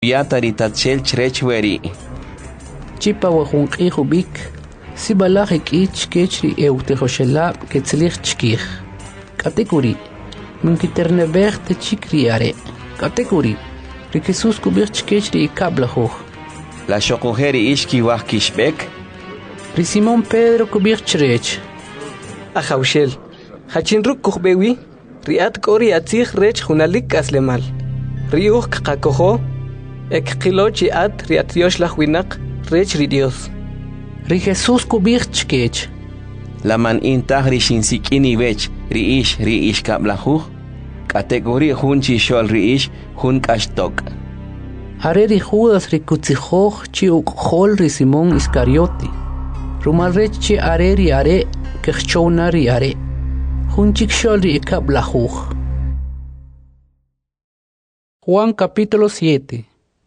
Yatari tatchel chrechweri. Chipa wahunqi hubik, si balajik ich kechri eutejoshela ketzlich chkich. Kategori, minkiternebech te chikriare. Kategori, ri Jesus kubich kechri kablahoch. La shokojeri ishki wahkishbek. Ri Simón Pedro kubich chrech. Ajaushel, hachinruk kuhbewi, riat kori atzich rech hunalik aslemal. Riuh kakoho, ek kilochi at riat Dios lahwinak rech ri Dios. Ri Jesus kubich kech. La man intah rishinsikini vech ri ish kablahuch. Kategori hunchi shol ri ish hun kashtok. Are ri Judas ri kutzijoch chi ukhol ri Simón Iscariote. Rumal rech chi are ri are kechchona ri are. Hunchik shol ri kablahuch. Juan capítulo 7.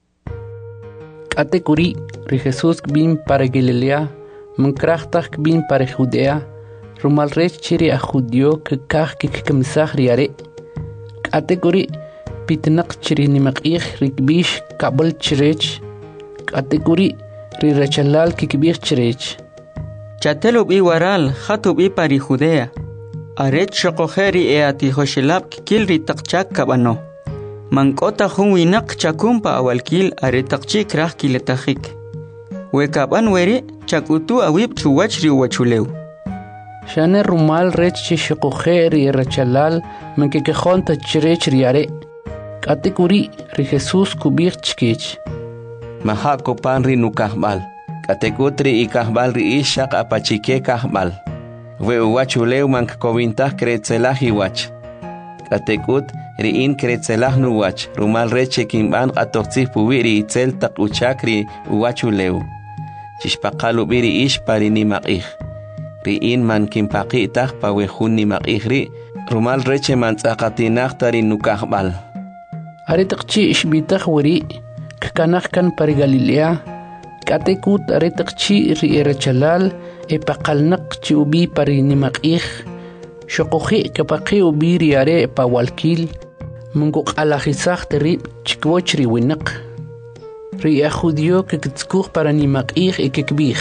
Kategori ri Jesus bin para Galilea, mankrachtach bin para Judea, rumal rech chiri a Judio que kach que kamsach riare. Kategori pitnak chiri nimakich rikbish kabel chirech. Kategori ri rachalal kikbich chirech. Chatelub I waral khatub I pari Judea. Aret shokojeri e ati hoshelab kikil ri takchak kabano. Mankota hunwinak chakumpa awalkil aretakchi krah kiletahik. Wekaban weri chakutu awib chuwachri wachulew. Shane rumal rech shokojeri rachalal mankekehonta chirech riare. Kategori ri Jesus kubich chkech. Mahako pan ri nukahbal. Kategotri ikahbal ri ishak apachike kahbal. We uwachulew mankkovintah kretzelahi wach. Kategut riin kretzelah nuwach. Rumal reche kimban atotzih puwiri itzel tak uchakri uwachulew. Chishpakalu biri ish pari nimakih. Riin man kimpaki itah pawehun nimakih ri. Rumal reche man tzakatinah tari nukahbal. Aretakchi ishbitah wari kakanah kan pari Galilea. Katekut aretakchi ri erachalal epakalnak chi ubi pari nimakih. Shokoji kapaki ubi riare pawalkil. Munguk alajisach terib chikwochri winak. Ri a Judio que kitskuch para nimakih ekekbih.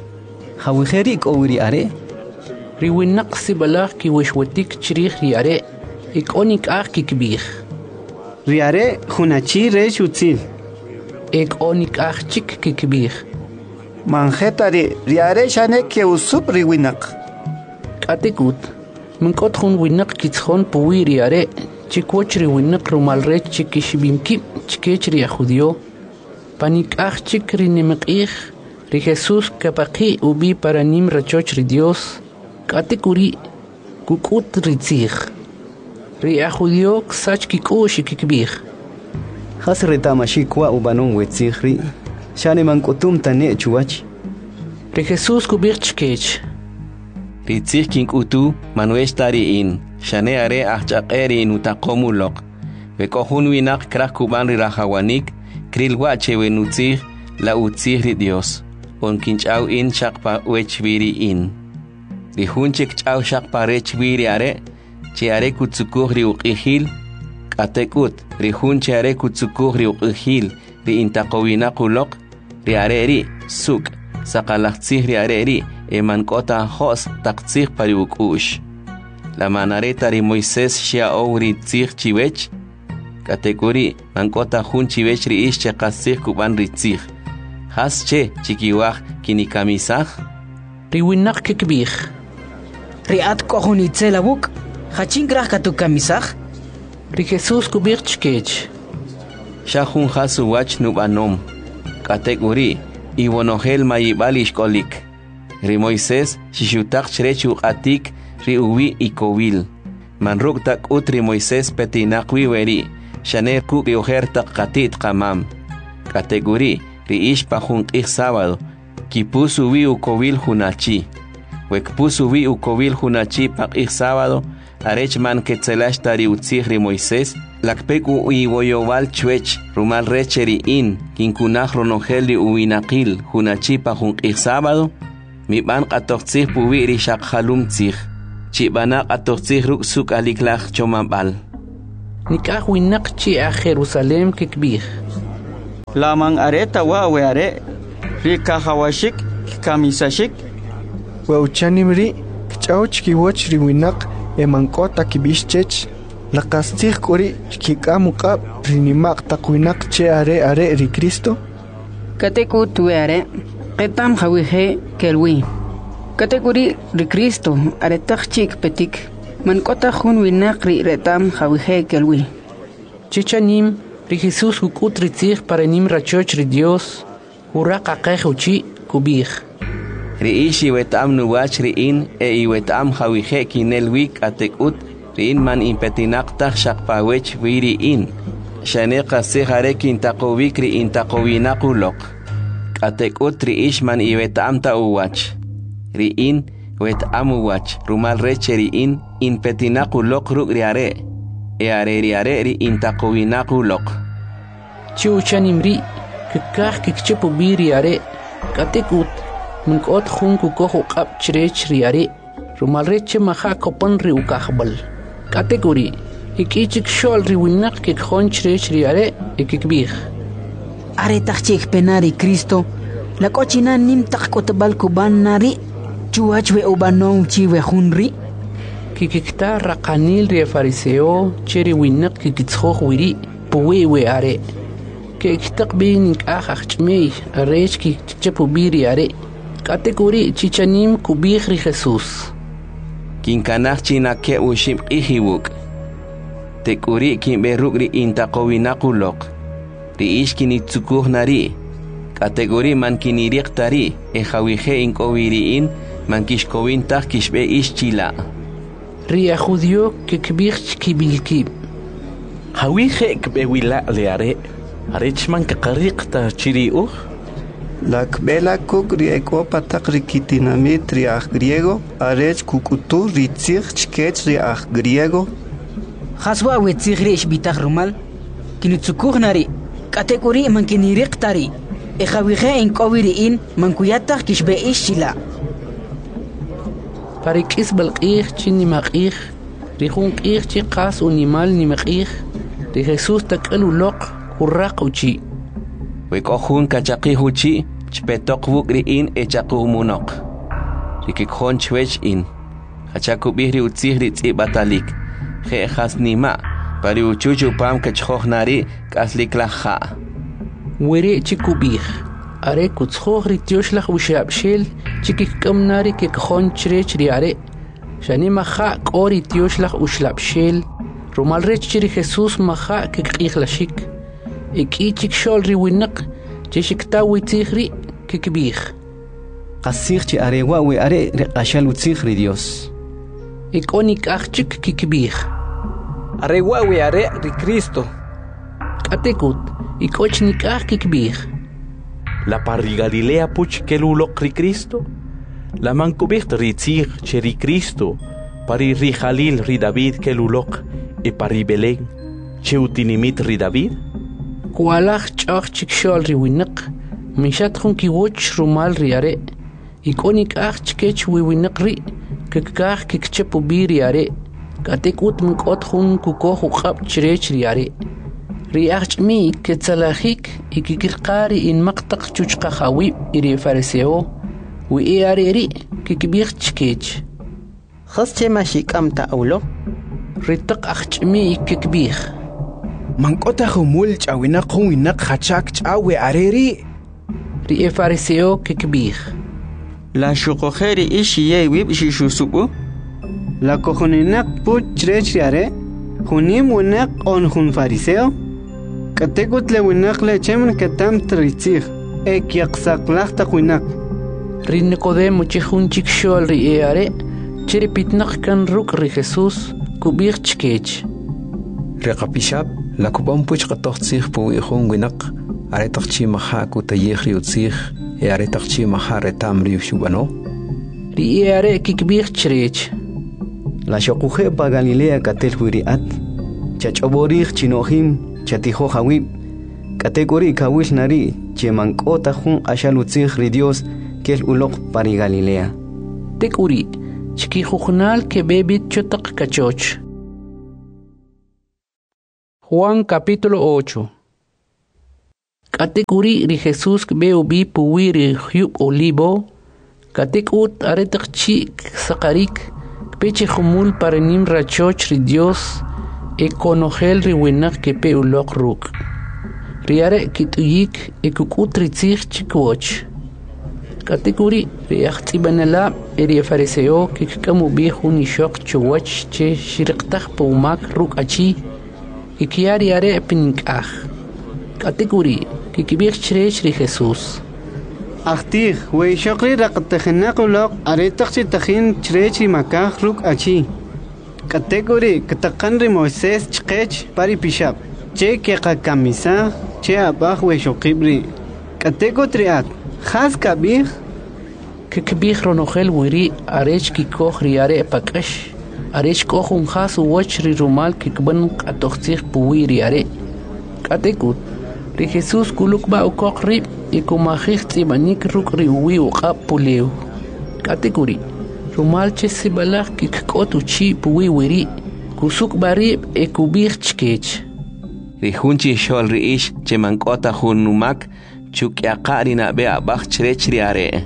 Hawiheri owiri are. Ri winak si balach ki wishwatik chirich riare. Onik ach kikbih. Riare hunachi rech utzil. Onik ach chik kikbih. Manjetari riare shane ke usup ri winak. Katekut. Minkot hun winak kitshon puwi riare. Chikwochri winak rumal rech chikishbimki chikechri a Judio. Panik ach chik ri nimakih. Ri Jesus kapaki ubi para nim rachoch ri Dios. Katekuri kukut ritzich. Ri a Judio ksach kikush kikbih. Hasretamashi kwa ubanon wetzihri. Shane mankutum tane chuach. Ri Jesus kubich chkech. Ritzih kinkutu manuesh tari in. Shane are achakeri in utakomulok. Vekohun winak krah kuban ri rahawanik. Krilwache wenutzih la utzih ri Dios. On kinchau in shakpa wechviri in. Rihunchik chau shakpa rechviri are. Che are kutsukuh ri uqihil. Katekut rihunche are kutsukuh ri uqihil. Ri intakowinakulok. Ri are ri suk. Sakalachtzih ri are ri. Emankota hos taktzih pari ukush. La manareta ri Moisés shia ri tzih chiwech. Kategori mankota hun chiwech ri ish chekatzih kuban ri tzih. Has che chikiwach kinikamisach. Ri winak kikbih. Riat kohun itzelabuk, hachin krah katukamisach. Ri Jesus kubich chkech. Shahun hasu wach nubanom. Kategori iwonohel mayibalish kolik. Ri Moisés shishutak chrechu atik ri uwi ikowil. Manruk tak utri Moisés petinakwi weri. Shaner kuk yohertak katit kamam. Kategori ri ish pahunk ik sábado. Kipusu wi ukowil hunachi. Wekpusu wi ukowil hunachi pak ik sábado. Arech man ketzelash tari utzih ri Moisés. Lakpeku iwoyowal chwech rumal recheri in. Kinkunach ronogel ri uwinakil hunachi pahunk ik sábado. Mi ban qatoqtzih puwi ri shakhalum tzih. Chibanak qatoqtzih ruk suk aliklach chomabal. Nikah winak chi a Jerusalem kikbih. laman areta wa we are rikahawashik kamisashik wauchanimri kchauch kiwoch riwinaq emankota kibishchech laqastig kuri kikamuqab rinimaq taqwinaq che are ri Cristo kateku tuare qetam hawihe kelwi kategori ri Cristo are tachik petik mankota hun winaq ri retam hawihe kelwi chichanim ri Jesus kukutri tzig para nim rachoch ri Dios uraqa qehuchi kubig ri ishi wetam nuwach ri in e wetam hawihe kinelwik atekut ri in man impetinaq tachshaq pawech wiri in shaneqa sehare kintaqowik ri intaqowinaquloq atekut ri ish man wetam ta uwach ri in wetam uwach rumal reche ri in impetinaquloq ruk ri are ri intaqowinaquloq chiuchanimri kikah kikchepu biri are katekut munkot khun kukohu qab chrech ri are rumal reche maha kopon ri ukahbal kategori ikichik shol ri winaq kikhon chrech ri are ikikbih are tachik penari Cristo la cochina nim takotbal kuban nari chuach we ubanon chi we hunri kikikta raqanil ri fariseo cheri winaq kikitskhokh wiri puwe we are kikitaq bin akhachmei arech kichepu biri are kategori chichanim kubih ri Jesus kinkanach china ke ushim ihiwuk tekuri kimberuk ri intaqowinaquloq ri ishkini tsukuh nari kategori man kiniriq tari e hawihe inkowiriin man kishkowin taq kishbe ischila ri judio kikbih kibilkib hawihe kbewila leare arechman kaqariqta chiriuh la kbela kuk ri ekopa taq ri kitinamit ri griego arech kukutu ri tzig chkech ri griego khaswa we tzigrish bitaq rumal kinitsukuh nari kategori man kiniriq tari e hawihe inkowiriin man kuyataq kishbe ischila parikis balqih chini maqih ri khun qih chi qas unimal ni maqih ri Jesus taqalu loq urraquchi wekohun kachaqihuchi chpetoq wukri in echaqumunoq rikikhon chwech in hachakubihri utzihri tz'ibatalik je hasnima pari uchuchu pam kachkhohnari kasliklaha weri chikubih are kutskhori tioshlah ushabshil chikikkamnari kikhon chrech ri are shani maha qori tioshlah ushlabshil rumal rech chiri Jesus maha kiqikhlashik ikichik shol ri winaq chishikta witzihri kikbih qasig chi arewa we are riqashal utzihri Dios ikonik achik kikbih arewa we are ri Cristo katekut ikochnik kikbih la parri Galilea puch keluloq ri Cristo la mankubiht ri tzig cheri Cristo pari ri Jalil ri David keluloq e pari Belén cheutinimit ri David kualach chach chikshol ri winaq mishat khun kiwoch rumal ri are ikonik ach chkech wi winaq ri kikah kikchepu biri are katekut mkot khun kukoh qab chrech ri are ri achmi ketsalahik ikikirqari in maqtaq chuchqa khawi iri fariseo wi are ri kikbih chkech khas che mashikam ta awlo ritaq achmi ikikbih mankota khumul chawina khumina khachak chawe areri ri fariseo kikbih la shuqokheri ishiye wib shishusubu la cojonina puchrech are junim winaq on jun fariseo katekut le winaq le chemen katam tritzig ekyaqsaqlaq taqwinaq ri Nicodemo chihun chikshol ri are chiri pitnaq kan ruk ri Jesus kubih chkech reqapishab la kupon puch qatoqtsig pu ihun winaq are taqchi maha ku taykhri utsig are taqchi maha retamri shubano ri are kikbih chrech la shoquje pa Galilea katel wiriat chachoborij chinohim chatijo hawib kategori kawil nari chemankota jun ashalutzig ri Dios kel uloq pari Galilea tekuri chikijujnal que bebit chotaq kachoch Juan capítulo 8 Katekuri ri Jesús beu bi puwi ri hyub olivo. Katekut aretakchi sakarik peche humul paranim rachoch ri Dios e konogel ri winak ke pe ulok ruk. Riare kituyik e kukut ri tzich chikwoch. Katekuri ri achtibanala eri fariseo ke kamu bi huni shok chuwach che shirqtaq pumak ruk achi e kiari are pininkach. Katekuri ke kibir chrech ri Jesús. Achtig, wey shokri raqtakhnaquloq aretaqchi takhin chrechi makaj ruk achi. Kategori katakanri Moisés chqech pari pishab. Che ke kamisa che abaj wey shokibri. Kategotriat khas kabih ke kibih ronogel wiri arech ki koch riare pakash. Arech koch un khas wach ri rumal ke kban qatoxtih puwi riare. Kategut ri Jesús kuluk ba ukok rib y kumajih tsibanik ruk riwi uqab pulew. Kategori rumal che sibalak kikotu chi puwi wiri kusuk barib e kubih chkech. Rihunchi shol riish che mankota hunumak chuk yaqari na be abach chrech riare.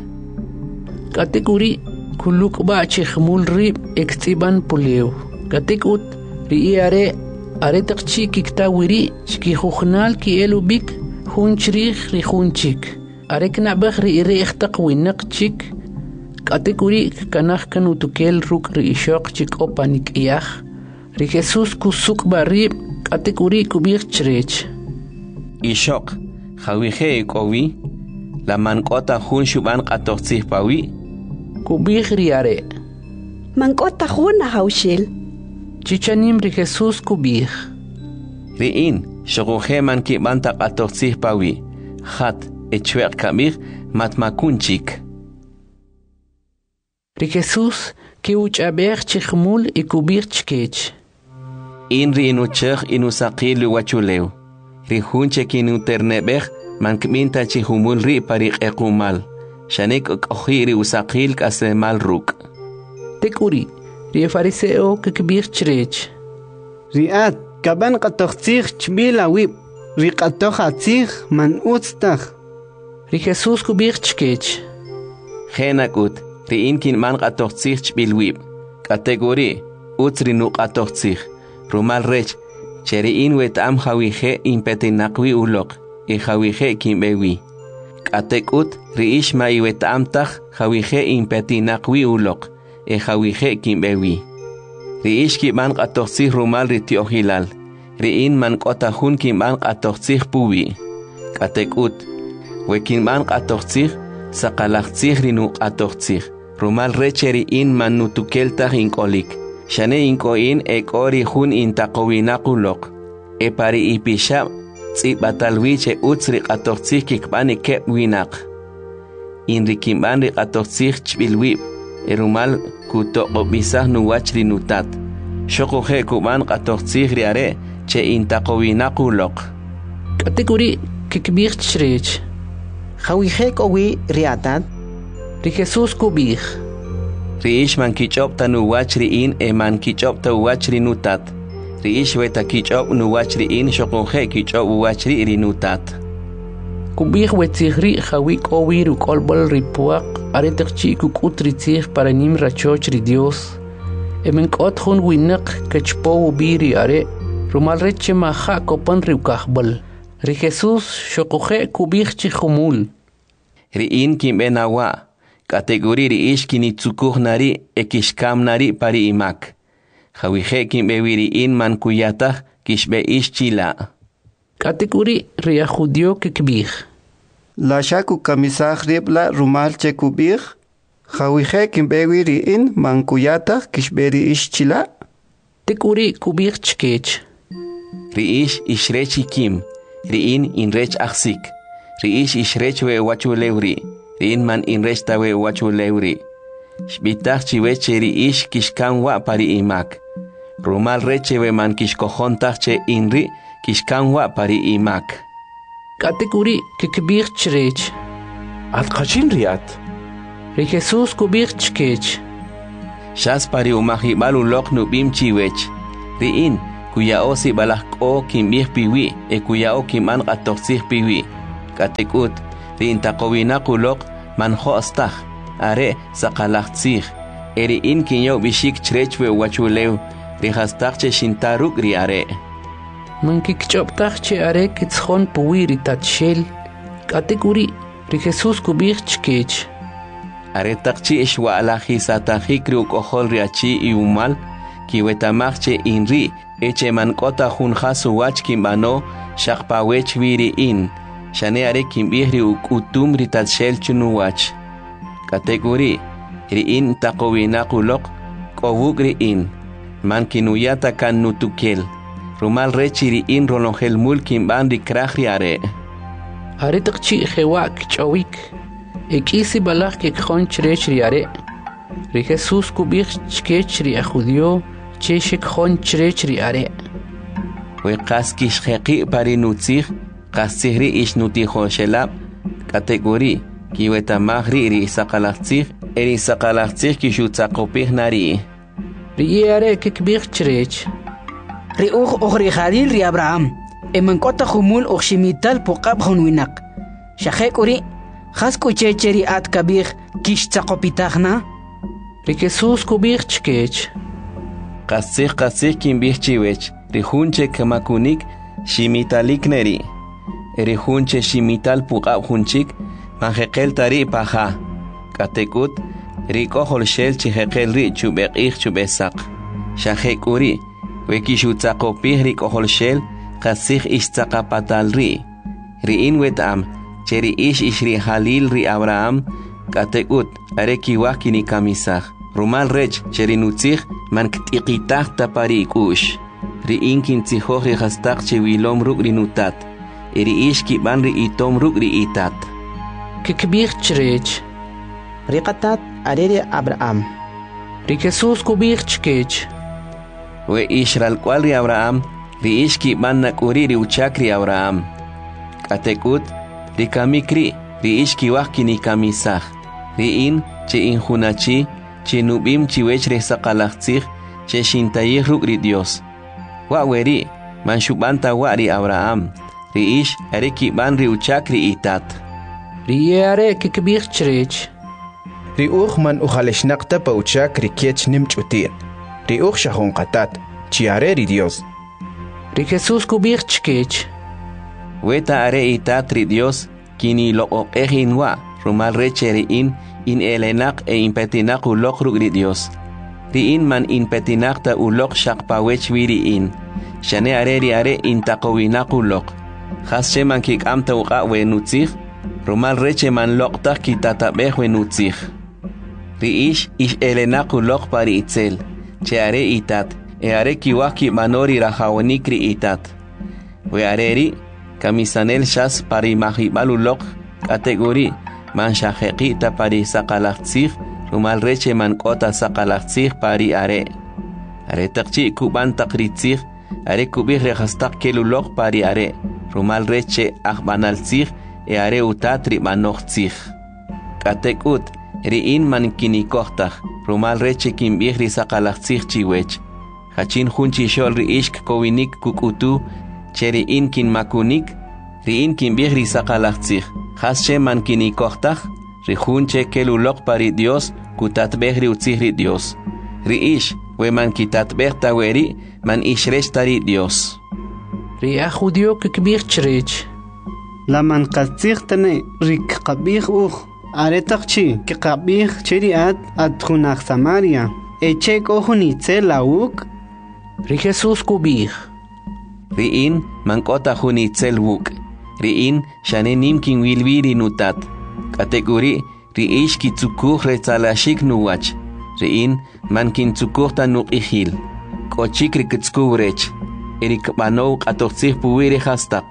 Kategori kuluk ba che khmul rib ektiban pulew. Kategut riare aretaqchi kikta wiri chki khukhnal ki elubik hunchrik ri hunchik arek nabakh ri irechtaq winaq chik kategori kanakh kanu tukel ruk ri ishaq chik opanik iyah ri Jesús kusuk barib kategori kubir chrech ishaq khawije kowi la mankota hun shuban qatoxih pawi kubir riare mankota hun haushil chichanim ri Jesús kubir riin shoguje man ki banta qatoxih pawi khat echweq kamir matmakunchik ri Jesús ki uchaber chikhmul e kubir chkech in ri inuchekh inusaqil wachulew ri hunche kinu ternebeh man kminta chihumul ri pariq equmal shanek qokhiri usaqil kasemal ruk tekuri ri fariseo ke kubir chrech riat kaban qatoxtih chbila wib ri qatoxatzih man utstakh ri Jesús kubir chkech khenakut ri inkin man qatoxtih chbil wib kategori utri nu qatoxtih rumal rech cheri in wet am khawije impetinaqwi ulok e khawije kimbewi katekut ri ishma iwet am takh khawije impetinaqwi ulok e khawije kimbewi ri ishki man qatoxtih rumal ri tiohilal ri in man qotahun ki man qatoxtih puwi katekut wekin man qatoxtih saqalaxtih ri nu qatoxtih rumal recheri in man nutukeltah inkolik shane inkoin e kori hun intaqowinaquloq e pari ipishab tsibatalwiche utsri qatoxtih kikbani keb winaq in rikimban ri qatoxtih chbilwib e rumal kutoqobisah nuwach ri nutat shoqoje kuban qatoxtih riare che intaqowinaquloq kategori kikbir chrech khawije kowi riatat ri Jesús kubir riish man kichop tanu wach ri in e man kichop ta wach ri nutat riish weta kichop nu wach ri in shoqoje kichop wach ri nutat kubir wetzigri khawik owir ukolbol ripuaq aretaqchi kukutritzig para nim rachoch ri Dios emenkot khun winaq kachpo ubiri are rumal reche maha kopan riukahbol ri Jesús shoqoje kubir chikhumul ri in kimbenawa kategori ri ish kinitsukuh nari ekishkam nari pari imak khawije kimbewiri in man kuyatah kishbe ish chila kategori ri judio kikbir la shaku kamisah ribla rumal chekubir khawije kimbewiri in man kuyatah kishberi ish chila tekuri kubir chkech ri ish ishrechi kim ri in rech aksik ri ish ishrech we wachulewri in man in resta we wachu lewri shbitach chiwe cheri ish kishkan wa pari imak rumal reche we man kishkohon tache inri kishkan wa pari imak kategori kikbir chrech alqachin riat ri Jesús kubir chkech shas pari umahi balu lok nubim chiwech ri in kuya osi balak o kimbih piwi e kuya o kiman qatoxih piwi katekut ri intaqowinaquloq manjo'staj are saqalaqtzij eri in kinyo bishik chrechwe wachulew ri hastaqche shintaruk ri are mankikch'obtaj are kitzjon puwi ri tatxel katekuri ri Jesús kubij chkech are taqchi ishwa'laji satajik ri uk'ojol ri achi y umal kiwetamajche inri eche mank'ota junjasu wach kimb'ano xaqpawech wiri in xane are kimb'ij ri uk'utum ri tatxel chunuwach katekuri ri in taqowinaquloq k'owuk ri in man kinuyata kan nutukel rumal rechi ri in rolongel mul kimb'an ri kraj ri are taqchi jewa' kch'owik ek'isi balaj kekjon chrech ri are ri Jesús kubij chkech ri ajudyo che xekjon chrech ri are we qas kixjeqi pari nutzij qas tzijri ixnutijoxelab katekuri kiwetamaj ri saqalaqtzij eri saqalaqtzij kixutzaqopij nari ri are kekbij chrech ri uj ri jalil ri Abraham emank'ota jumul uj ximital puqab jun winaq xajek'uri jas kuchecheri at kabij kixtzaqopitajna ri Jesús kubij chkech qastzij kimbij chiwech ri junche kamakunik ximitalik neri eri junche ximital puqab junchik manjeqel tari paja katekut ri k'ojol xel chijeqel ri chub'eq'ij chub'esaq xajek'uri we kixutzaqopij ri k'ojol xel qastzij ixtzaqapatal ri in wet'am che ri ix ri jalil ri Abraham katekut are kiwaj kinikamisaj rumal rech che ri nutzij man kt'iqitaj tapari ik'u'x ri in kintzijoj ri jastaq che wilom ruk' ri nutat eri ix kib'an ri itom ruk' ri itat kikbij chrech ri qatat are ri Abraham ri Jesús kubij chkech we ixralk'wal ri Abraham ri ix kib'an nak'uri ri uchak ri Abraham katekut ri kamik ri ix kiwaj kinikamisaj ri in che injunachi che nub'im chiwech ri saqalaqtzij che xintayij ruk' ri Dios wa' weri man xub'anta wa' ri Abraham ri ix are kib'an ri uchak ri itat ri are kikbij chrech ri uj man ujalexnaqta pa uchak ri kech nimch'utin ri uj xajonqatat chi are ri Dios ri Jesús kubij chkech weta are itat ri Dios kiniloq'oq'ej inwa' rumal reche ri in elenaq e inpetinaq uloq ruk' ri Dios ri in man inpetinaqta uloq xaqpawech wi ri in xane are intaqowinaq uloq jas che man kik'amta uq'a' we nutzij rumal reche man loqtaj kitatab'ej we nutzij ri ix elenaq uloq pa ri itzel che are itat e are kiwaj kib'ano ri rajawanik ri itat we are ri kamisanel xas pari majib'al uloq kategori man xajeqita pari saqalaqtzij rumal reche man k'ota saqalaqtzij pari are taqchi kub'an taq ri tzij are kub'ij re jastaq kel uloq pari are rumal reche ajb'anal tzij e are utat ri b'anoj tzij katekut ri in man kinikojtaj rumal reche kinb'ij ri saqalaqtzij chiwech jachin jun chixol ri ix kowinik kuk'utu che ri in kinmakunik ri in kinb'ij ri saqalaqtzij jas che man kinikojtaj ri jun che kel uloq pari Dios kutatb'ej ri utzij ri Dios ri ix we man kitatb'ej ta weri man ixrech ta ri Dios ri ajudyo kikbij chrech la man qatzij tane ri qabij uj are taqchi qabij cheri at junaj Samaria eche k'ojun itzel lawuk ri Jesús kubij ri in man k'ota jun itzel wuk ri in xane nim kinwilwi ri nutat kategori ri ix kitzukuj re tzalaxik nuwach ri in man kintzukuj ta nuq'ijil k'ochik ri kitzkuw rech eri kb'anow q'atojtzij puwi ri jastaq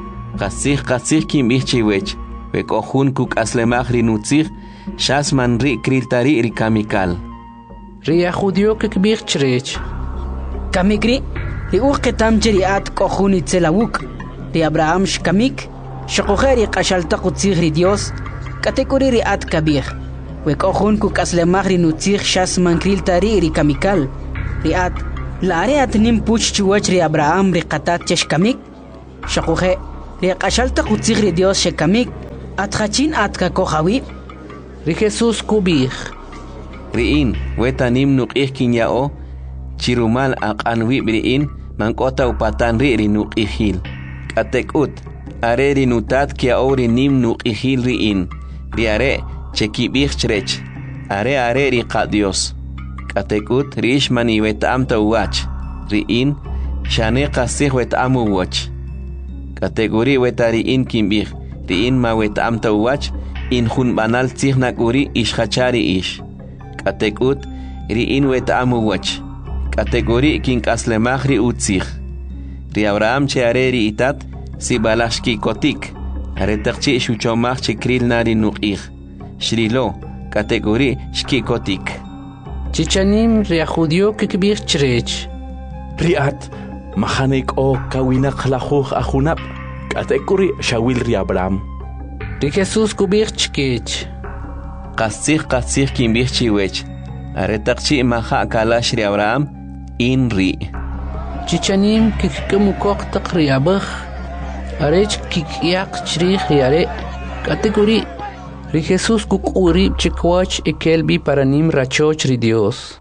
qastzij kinb'ij chiwech we k'o jun kuk'aslemaj ri nutzij xas man ri kriltari ri kamikal ri ajudyo kikbij chrech kamikri ri uj qetam che ri at k'o jun itzel awuk ri Abraham xkamik xoqoje ri q'axaltaq utzij ri Dios katekuri ri at kabij we k'o jun kuk'aslemaj ri nutzij xas man kriltari ri kamikal ri at la are at nim puch chiwach ri Abraham ri qatat che xkamik xoqoje riqashalta qutzigri Dios shekamik atkhachin atka kojawi ri Jesús kubij riin wetanim nuqih kinyao chirumal aqanwi briin mankota upatan ri nuqihil katekut are ri nutat kia ori nim nuqihil riin riare chekibih chrech are ri qadios katekut rish mani wetamta uwach riin shane qasih wetamu wach kategori wetariin kimbih riin ma wetamta uwach in hun banal tsihnakuri ishachari ish katekut riin wetamu wach kategori kin kaslemahri utzih ri Abraham che areri itat si balashki kotik are taqchi shuchomach chikril nari nuqih shrilo kategori shki kotik chichanim ri judio kikbih chrech riat mahanek o kawinak lahuh ahunap kategori shawil ri Abraham ri Jesús kubih chkech qasih kimbih chiwech are taqchi maha kalash ri Abraham in ri chichanim kikkamukok taqriyabah arech kikyak chrih yare kategori ri Jesús kukuri chikwach ekelbi paranim rachoch ri Dios.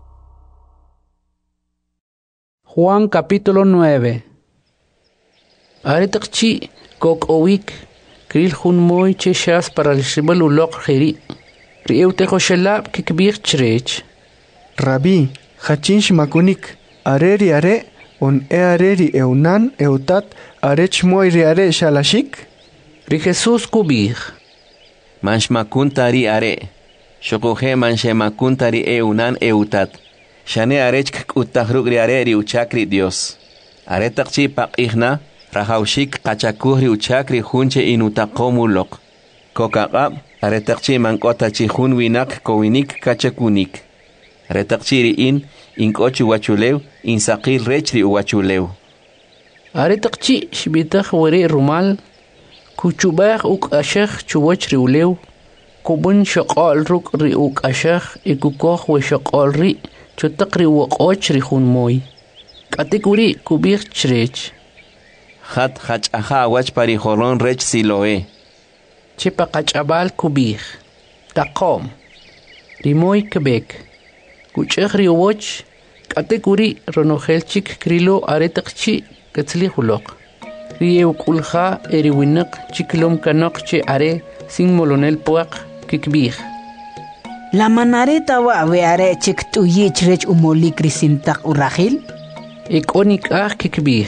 Juan capítulo 9. Are taqchi kok owik kril hun moy cheshas para el shibalulok khiri ri euteko shelab kikbih chrech Rabbi hachin shmakunik areri are on areri eunan eutat arech moy ri are shalashik ri Jesús kubih manshmakuntari are shokohe manshemakuntari eunan eutat shane arech kutahruk ri are ri uchakri Dios are taqchi paqihna rahawshik qachakuhri uchakri hunche inutaqomulok kokaqab are taqchi mankota chi hun winak kowinik kachakunik are taqchi riin inkochi wachulew insaqil rechri wachulew are taqchi shbitah wari rumal kuchubah uk ashakh chuwach riulew kubun shaqal ruk ri uk ashakh ikukoh we shaqal ri chutaqri waqoch ri hun moy katikuri kubih chrech khat aha wach pari holon rech siloe chipa qachabal kubih taqom rimoy kebek kuchri woch kategori ronohelchik krilo aretaqchi katzli hulok rieu kulha eriwinak chiklom kanok che are sin molonel puaq kikbih la manareta wa are chik tu yichrech umoli krisintak urahil ikonik kikbih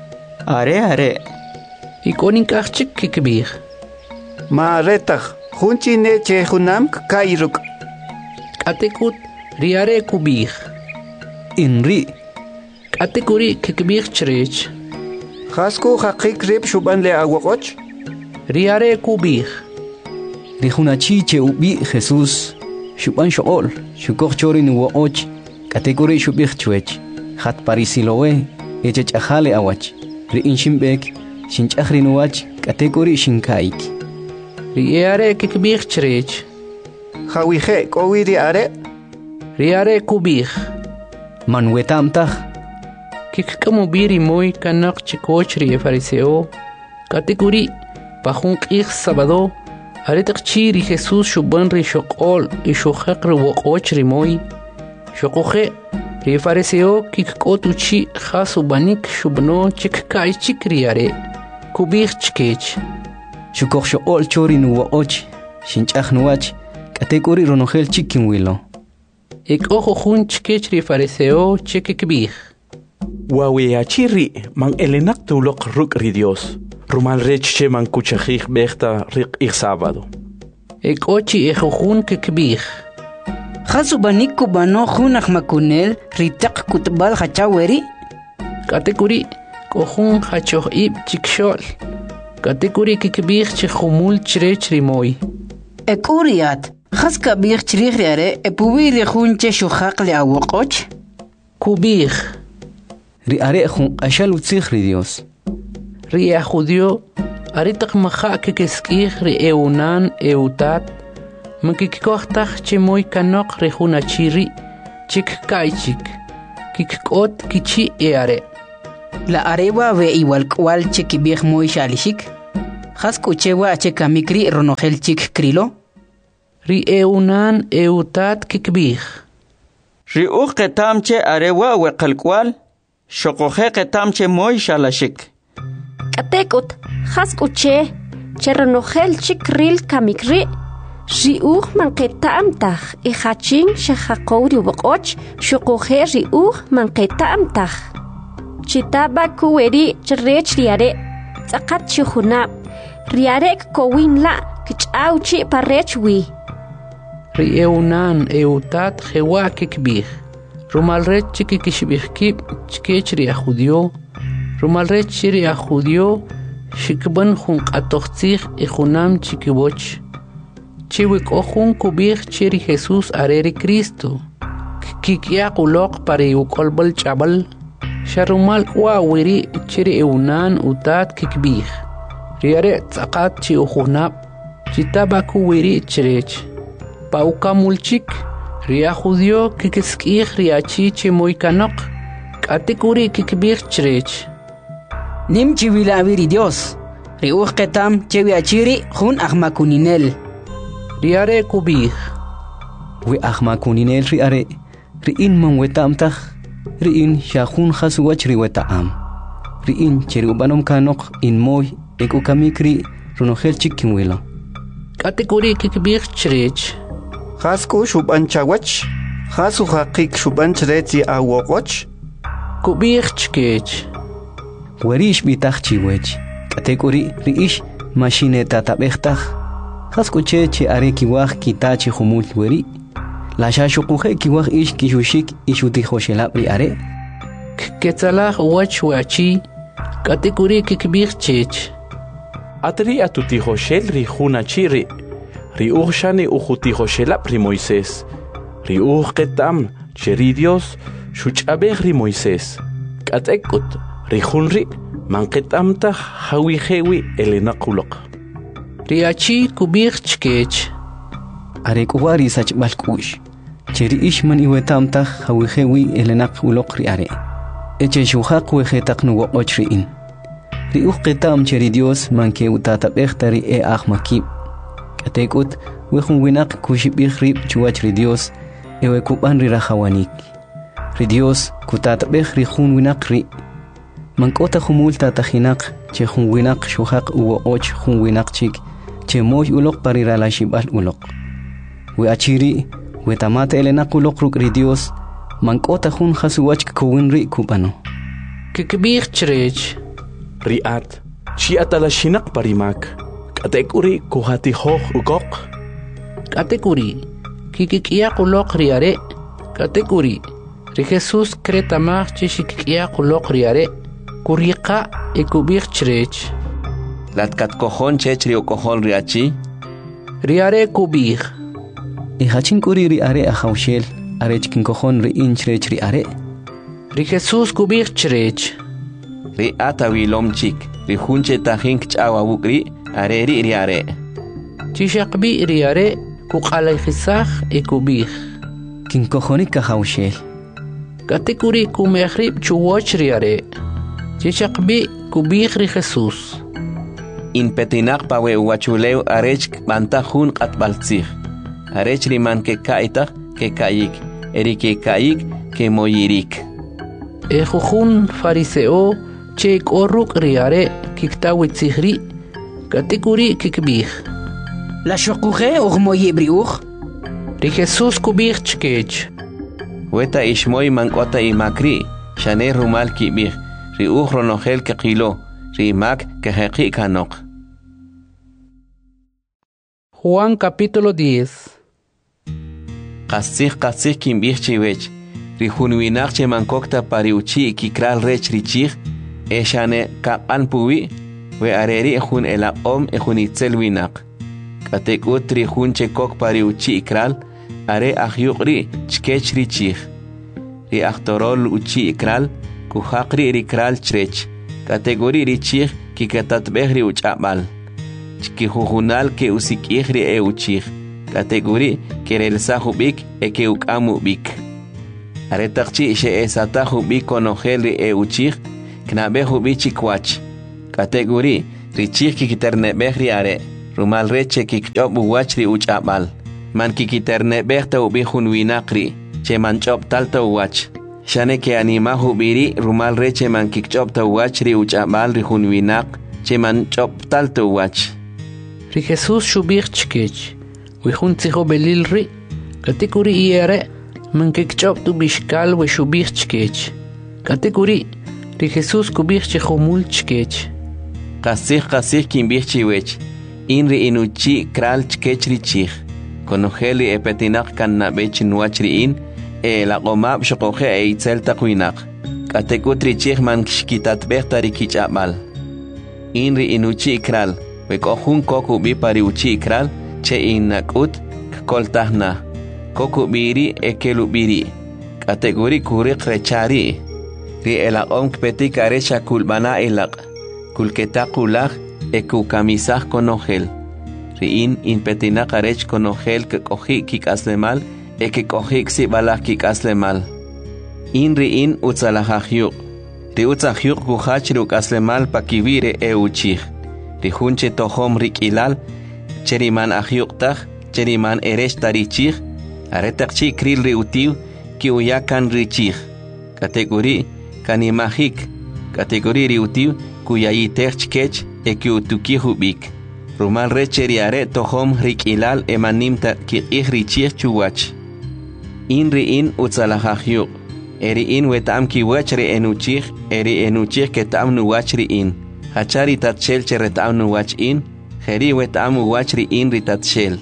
are ikonik chik kikbih ma retag hunchi ne che hunam kairuk katekut riare kubih inri kategori kikbih chrech Hasku haqik rib shuban le aguakoch riare kubih rihunachi che ubi Jesús shuban shool shukok chorin woch kategori shubih chwech hat parisilowe echech ahale awach ri inshimbek shinchahrin wach kategori shinkaik riare kikbih chrech Hawihe kowiri are riare kubih manwetamtah kikkamu biri moy kanak chikochri fariseo kategori pahun qih sabado aretaqchi ri Jesús shuban ri shoqol y shokhaq ri woqochri moy shoqoje ri fariseo kikkotuchi khasubanik shubno chikkai chikriare kubih chkech shukok shool chorin woch shinchahnuach kategori ronohel chikinwilo ojo hun chkech ri fariseo chikikbih Wawiachiri man elenak tulok ruk ri Dios rumal rechche man kuchajih bechta rik ich sábado ochi ejojun kikbih khasubanik kubano hunach makunel ritaq kutbal hachaweri kategori kohun hachoh ib chikshol kategori kikbih chkhumul chrech rimoy ekuriat khaska bih chrikhre epuwi hunche shukhaq li awqoch kubih ri are khun ashal utzikh ri Dios ri judio aritaq maha kikeskih ri eunan eutat makikkohtaq chimoy kanok ri hunachiri chikkaichik kikkot kichi eare la arewa ve igual kwal chikibih moy shalishik Haskuchewa chekamikri ronogel chik krilo. Ri eunan eutat kikbih. Ri ketamche arewa weqalkwal. Shokoje ketamche moy shalashik. Katekut haskuche cheronogel chikril kamikri. Riuh manqetamtah ihachin shahaqowri waqoch shokoje riuh manqetamtah. Chitaba kuweri chrech riare. Tsakat shuhuna. Riarek kowin la kichauchi parechwi. Ri eunan eutat jewa kikbih. Rumalrech chikikishbihkib chkech ri ajudio. Rumalrech chiri ajudio shikban junqatochtzig ijunam chikiboch. Chiwik ojun kubih chiri Jesús areri Cristo. Kikiak ulok pari ukolbal chabal. Sharumal wawiri chiri eunan utat kikbih. Riare tsakat chi ujunab. Chitabaku wiri chirech. Paukamulchik. Ria judio kikiskih riachi chimoy kanok. Katikuri kikbih chirech. Nim chivilawiri Dios. Riuh ketam chewiachiri jun ahmakuninel. Riare kubih. We ahmakuninel riare. Riin man wetamtah. Riin shahun khasuwach riwetaam. Riin cherubanom kanok in moy ekukamikri runogel chikinwila. Katikuri kikbih chirech. Hasku shuban chawach. Hasu haqik shuban chrechi awokoch. Kubih chkech. Werish bitach chiwech. Katekuri riish machineta tabechtach. Hasku che are kiwaj kitachi humul weri. La shashukuje kiwaj ish kishushik ishutijoshelab riare. Ketzalah wach wachi. Katekuri kikbih chech. Atri atutijoshel ri junachiri. Ri shani ujutijoshelab ri Moisés. Ri ketam cheri Dios shuchabeh ri Moisés. Katekut ri junri manketamta hawijewi elenakulok. Riachi kubih chkech. Are kuwari sachbalkush. Cheri ishman iwetamta hawijewi elenakulok riare. Eche shuhaq wejetak nuwoch riin. Ri ketam cheri Dios manke utatabechtari ahmakib. Katekut wejun winak kushibih rib chuach ri Dios ewe kuban ri rahawanik. Ri Dios kutatabeh ri jun winak ri. Mankota humul tatahinak che jun winak shuhaq uwo och jun winak chik che moy ulok parira la shibal ulok. We achiri we tamate elenak ulok ruk ri Dios mankota jun hasuwach kuwin ri kubano. Kikbih chirech. Riat chi atalashinak parimak. Katekuri kuhati hoch ugok. Katekuri kikikia kulok riare. Katekuri ri Jesús kretamach chikikia kulok riare. Kurika ekubih chirech. Latkat kojon chech rio kojon riachi. Riare kubih. Ihachin kuri riare ahaushel. Are chikin kojon ri inchirech riare. Ri Jesús kubih chirech. Ri atawilom chik. Ri junche tajink chawa bukri. Areri riare. Chishakbi riare kuqalayhisaj ekubih. Kin kojonik ahaushel. Katekuri kumehrib chuwoch riare. Chishakbi kubih ri Jesús. In petinak pawe uachuleu arech bantahun qatbaltzih. Arech riman ke kaitah ke kayik. Eri ke kayik ke moyirik. Ejujun fariseo chek oruk riare kiktawitzihri. Katekuri kikbih. La shokuje moyibri Ri Jesús kubih chkech. Weta ishmoy mankota imakri. Shane rumal kibih. Ri ronogel kekilo. Ri mak keheki kanok. Juan capítulo 10. Kasih kimbih chiwech. Ri junwinak che mankokta pariuchi kikral rech richich. Eshane kapan puwi. We areri jun elaqom jun itzel winak. Katekut ri jun chekok pariuchi ikral. Are ahyuqri chkech richich. Ri aktorol uchi ikral. Kuhaqri rikral chrech. Kategori richich kikatatbehri uchabal. Chkihujunal ke usikihri uchich. Kategori kerelsahubik eke ukamubik. Aretakchi she esatahubik konogeli uchich. Knabehubichi kwach. Kategori Richich kikiternebeh ri are. Rumal reche kikchop uwach ri uchabal. Man kikiternebeh ta ubi hunwinakri. Che man chop talta uwach. Shane ke anima hubiri rumal reche man kikchop ta uwach ri uchabal ri hunwinak. Che man chop talta uwach. Ri Jesús shubich chkech. Wihun tziho belil ri. Katikuri iere. Man kikchop tu bishkal we shubich chkech. Katikuri. Ri Jesús kubich chehomul chkech. Kasih kimbich chiwech. Inri inuchi kral chkech ri chich. Konogeli epetinak kan nabech nuach ri in. La gomab shokoje e itzel takuinak. Katekutri chich man kishkitat behtari kichabal. Inri inuchi kral. Wekohun koku bi pari uchi kral. Che inakut koltahna. Koku biri ekelu biri. Kategori kurik rechari. Ri elaqom kpetik arecha kulbana elaq. Kulketakulaj ekukamisaj konogel. Ri in petinak arech konogel kekoji kikaslemal. Eke kohik si balak kik aslemal. In ri in utzalahahyuk. Ri utzahyuk kuhach ruk aslemal pakivire e uchich. Ri hunche tohom rik ilal. Cheriman ahyuk taj. Cheriman eresh tarichich. Aretak chi kril ri utiv. Ki uyakan ri chich. Kategori kanimahik. Kategori ri utiv. Kuyayitech chkech. Eki utuki hubik. Rumal recheri are tohom rik ilal emanimta ki ri chich chuwach. Inri in utzalahahyuk. Eri in wetam ki wachri enuchich. Eri enuchich ketam nuwachri in. Hachari tatshel cheretam nuwach in. Heri wetam uwachri in ritatshel.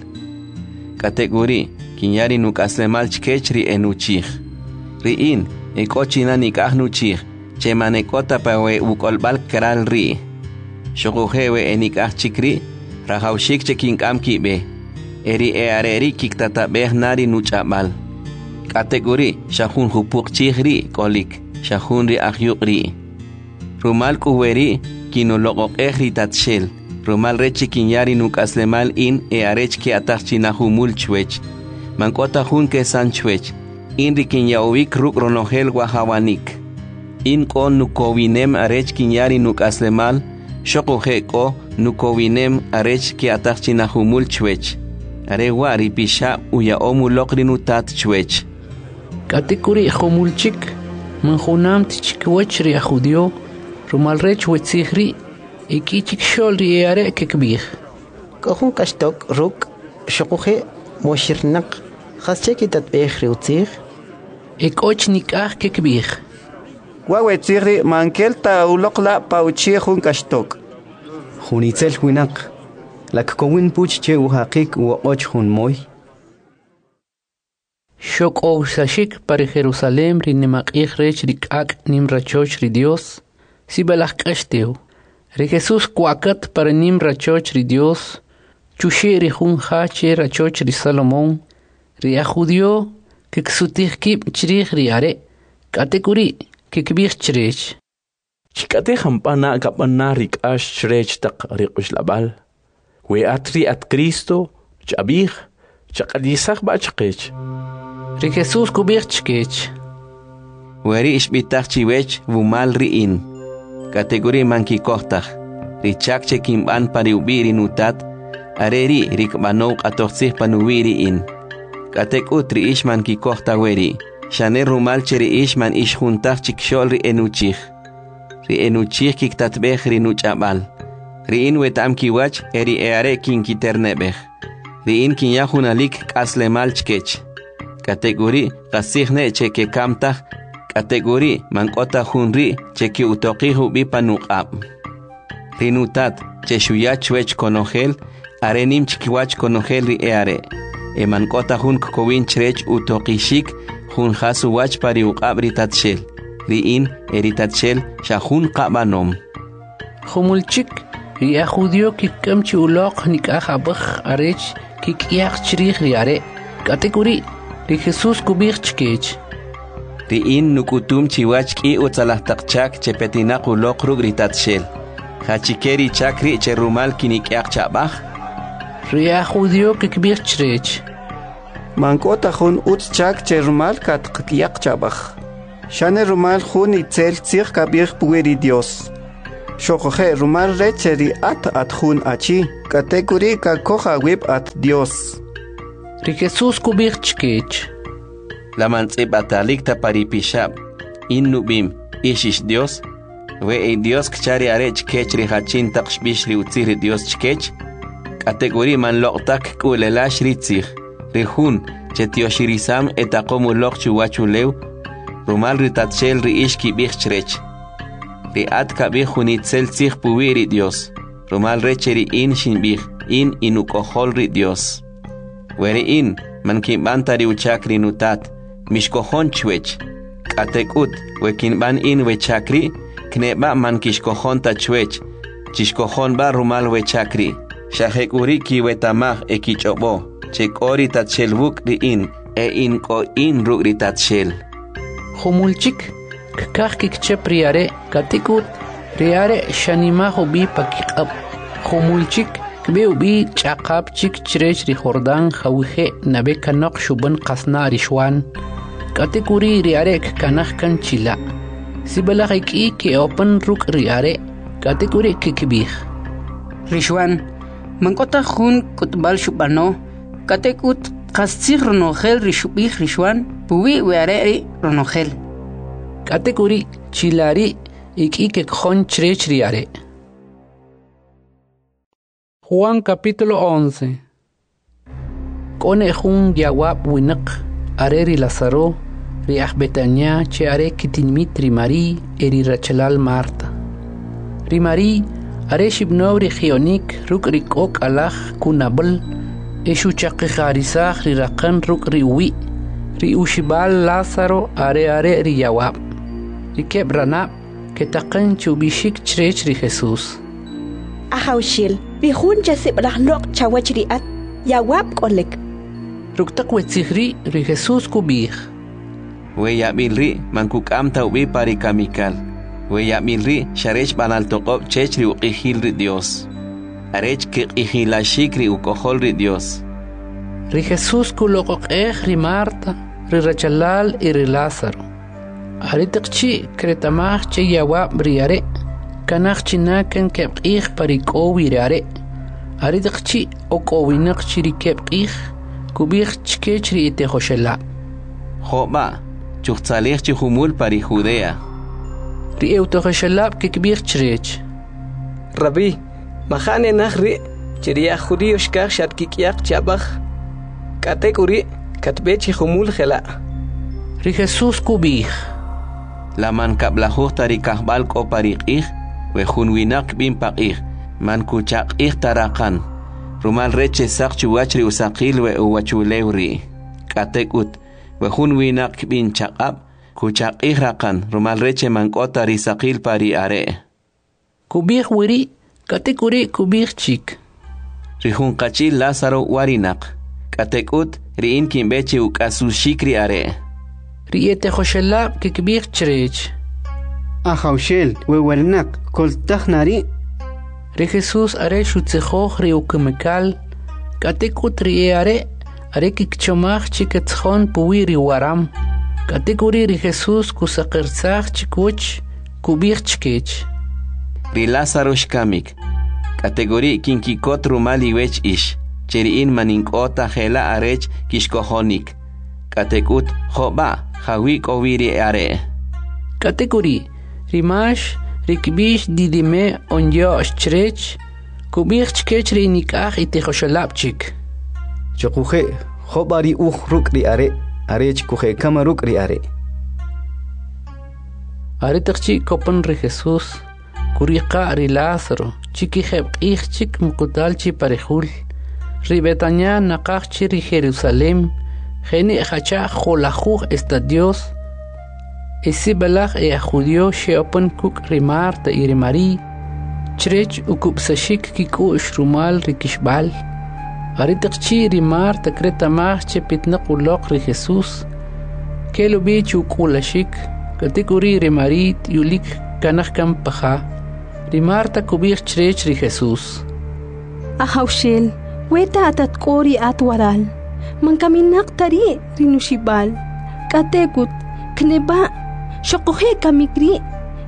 Kategori kinyari nukaslemal chkechri enuchich. Ri in ekochina nikah nuchich. Chemanekota pawe ukolbal kral ri. Shokuhewe enikah chikri. Rahaushik chekinkam kibe. Eri eareri kiktatabeh nari nuchabal. Kategori shahun hupuk chihri kolik shahun ri ahyukri. Rumal kuweri kinologok ehri tatshel. Rumal rechi kinyari nukaslemal in arech ki atachchinahumul chwech. Mankota hun ke san chwech. Inri kinyawik ruk ronogel wahawanik. In kon nukowinem arech kinyari nukaslemal. Shokohe ko nukowinem arech ki atachchinahumul chwech. Are wari pisha uya omulokri nutat chwech. Katikuri homulchik, manjunam tichikwech ri ajudio, rumalrech wetzihri, ikichik shol ri eare kekbih. Kohun kashtok ruk, shokuhe moshirnak, hascheki tatbeh riutzih. Ekoch nikah kekbih. Wawetzihri mankelta ulokla pauchihun kashtok. Hunitzel huinak, lakkowin puch che uhakik uoch hun moy. Shok sashik para Jerusalem rinemakich rech rikak nimrachoch ri Dios. Si balach kashteu. Ri Jesús kuakat para nimrachoch ri Dios. Chushi ri hun hache rachoch ri Salomón. Ri ajudio que ksutich kip chrich ri are. Katekuri que kbich chrech. Chikate hampana kapana rikash chrech tak rikush labal. We atri at Cristo chabich chakadisach ba chkech. Ri Jesús kubich chkech. Weri ishbitach chiwech vumal ri in. Kategori manki kohtach. Ri chakche kimban pari ubiri nutat. Areri rikbanok atoxih panuwiri in. Katekut ri ishman ki kohta weri. Shane rumal cheri ishman ishjuntach chikshol ri enuchich. Ri enuchich kiktatbech ri nuchabal. Ri in wetam kiwach eri eare kin kiternebech. Ri in kinyahunalik kaslemal chkech. Kategori kasihne cheke kamtah. Kategori mankota hunri cheki utoqihu bipanuqab. Rinutat cheshuyach wech konogel. Arenim chikiwach konogel ri eare. Mankota hun kokowin chrech utoqishik. Hun hasu wach pari uqab ritatshel. Ri in eritatshel shahun qabanom. Humulchik ri ajudio kikamchi ulok nikajabach arech kikiach chrich ri are. Kategori ri Jesús kubich chkech. Ri in nukutum chiwach ki utzalahtakchak chepetinaq ulok ruk ritatshel. Hachikeri chakri cherumal kinikiaq chabach. Ri ajudio kikbich chrech. Mankota hun utchak cherumal katqiaq chabach. Shane rumal hun itzel tzir kabir pueri Dios. Xocoje rumal recheri at jun achi. Katekuri kakoja wip at Dios. Ri Jesús kubich chkech. La mantzib atalikta paripishab. Innubim ishish Dios. We Dios kchari arech kech ri hachin takshbish ri utzir Dios chkech. Kategori man loktak kulelash ritzich. Rihun chetioshirisam etakomu lok chuwachulew. Rumal ritatshel ri ishki bich chrech. Ri at kabich hunitzel tzich puwiri Dios. Rumal recheri in shinbich. In inukohol ri Dios. Weri in man kimbanta ri uchakri nutat. Mishkohon chwech. Katekut wekinban in wechakri. Kneba man kishkohon ta chwech. Chishkohon ba rumal wechakri. Shahekuri ki wetamach ekichobo. Chekori tatchelbuk ri in. In ko in ruk ri tatshel. Humulchik. Kakach kikchep riare. Katikut. Riare shanimaho bi pakikab. Humulchik. Kbe ubi chakab chik chrech ri Jordan khawije nabe kanok shuban qasna rishwan. Katikuri riare kanach kan chila. Sibalak ke open ruk riare. Katikuri kikbih. Rishwan. Mankota khun kutbal shubano. Katekut qastsig ronohel rishubih rishwan. Puwi weare ronohel. Katikuri chilari ke khon chrech riare. Juan capítulo 11. Kone jun yawab winak areri Lazaro riach Betania che are kitinmit rimari eri Rachelal Marta. Rimari are shibno regionik ruk rikok alach kunabel eshu chaqixarisach rirakan ruk riwi ri ushibal Lazaro are ri yawab. Rikeb ranab ketaqan chubishik chrech ri Jesus. Ahawshil, bihun jasib lahnok chawachriat, yawab kolek. Ruktak wetzihri ri Jesus kubih. We yabilri mankuk amta ubi parikamikal. We yabilri sharech banal toqob chech ri uqihil ri Dios. Arech ke qihilashik ri ukohol ri Dios. Ri Jesus kulokok ri Marta, ri Rachelal y ri Lázaro. Aritakchi kretamach che yawab riare. Kanach chinakan kebqih parikowi riare. Aritakchi okowinak chiri kebqih. Kubich chkech ri ite hoshela. Joba, chuchtzalech chihumul pari Judea. Ri eutohoshelab kekbich chrech. Rabbi, mahane nahri, chiria judío shkach shatkikiak chabach. Katekuri, katbe chihumul hela. Ri Jesus kubich. La man kablajuh tari kahbal ko pariqih. Wejun winak bin paqih. Man kuchaqih tarakan. Rumal reche sak chuwachri usaqil we uwachulewri. Katekut. Wejun winak bin chaqab. Kuchaqih rakan. Rumal reche mankota risaqil pari are. Kubih wiri. Katekuri kubih chik. Rihun kachil Lázaro warinak. Katekut. Riin kimbeche ukasushikri are. Riete hoshelab kikbih chrech. Ahawshel, wewernak, koltach nari. Ri Jesus are shutzehoch ri ukemekal. Katekut ri are kikchomach chiketchon puwi ri waram. Katekuri ri Jesus kusakirtzach chikuch kubich chkech. Ri Lázaro shkamik. Kategori kinkikot rumali wech ish. Cheriin maninkota hela arech kishkohonik. Katekut joba hawik oviri are. Kategori Rimash rikbish didime onyo chrech kubich chkech ri nikach ite hoshelabchik. Chokuje hobari ruk ri are arech kuje kamaruk ri are. Aritachchi kopan ri Jesus kuriqa ri Lázaro chiki hebqih chik mukutalchi parejul. Ri Betania naqachchi ri Jerusalem geni hacha jolajuj esta Dios. Esi balach judío sheopan kuk ri Marta y ri Mari. Chrech ukupsashik kiku ishrumal ri kishbal. Aritachchi ri Marta kretamach che pitnaqulok ri Jesus. Kelo bich ukulashik. Katikuri ri Mari yulik kanach kam paja. Ri Marta kubich chrech ri Jesus. Ahawshel, weta atat kori at waral. Man kaminak tari rinushibal. Katekut kneba shokohe kamikri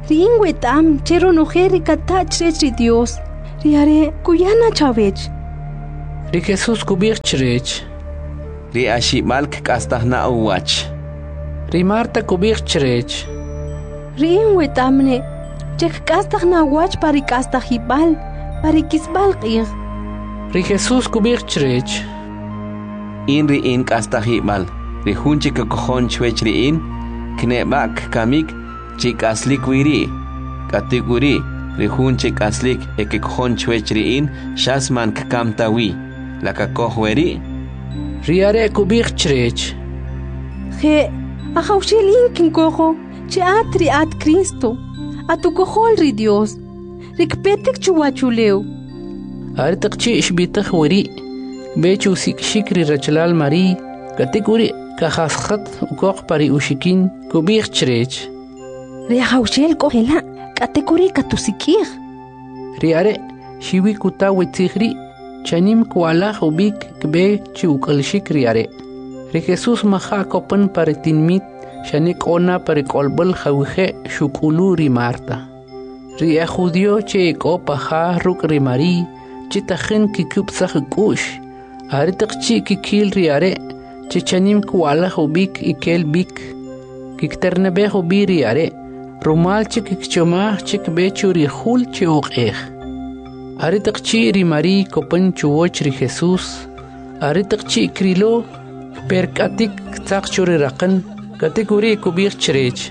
Rin wetam chero nojeri kata chrech ri Dios. Riare kuyana chavech. Ri Jesús kubir chrech. Ri ashimalk kastahna uwach. Ri Marta kubir chrech. Rin wetamne chek kastahna wach pari kastahibal pari kisbal qir. Ri Jesús kubir chrech. In ri in kastahibal. Ri hunchi kokohon chwech ri in knebak kamik chik aslik wiri katiguri ri hunchi aslik ekikohon chwech ri in shasman kamtawi la kakohweri riare kubir chrech. He ahawshilin kinkoho che atri at Cristo atu kohol ri Dios rikpetek chuwachuleu artaqchi ishbitah wari bechu shikri rachlal mari katiguri kahasqat ukoq pari ushikin kubir chrech. Riahawshel kohela kategori katusikir. Riare shiwi kutawi tigri chanim kuala hubik kbe chiukalshik riare. Ri Jesús maha kopan paritinmit shanik ona parikolbal hawije shukulu ri Marta. Ri judio che kopaha ruk ri Mari chitahin kikupsah kush. Aritaqchi kikil riare chichanim kuala hubik ikel bik kikternebe hubiri are rumal chik choma chik bechuri hul chioqeh aritaqchi ri Mari kopan chuoch ri Jesús aritaqchi krilo perkatik taqchuri raqan kategori kubir chrech